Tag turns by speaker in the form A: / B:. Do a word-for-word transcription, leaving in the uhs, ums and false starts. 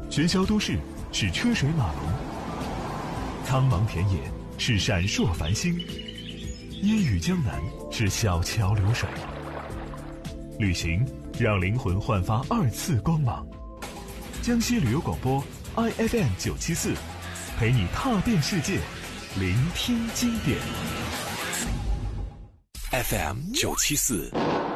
A: 喧嚣都市是车水马龙，苍茫田野是闪烁繁星，烟雨江南是小桥流水。旅行让灵魂焕发二次光芒。江西旅游广播 I F M 九七四，陪你踏遍世界，聆听经典。
B: F M 九七四。